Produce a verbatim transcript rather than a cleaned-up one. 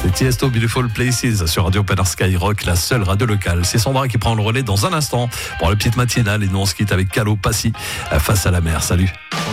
C'est Tiesto Beautiful Places sur Radio Penner Skyrock, la seule radio locale. C'est Sandra qui prend le relais dans un instant pour la petite matinale et nous on se quitte avec Calo Passy face à la mer. Salut.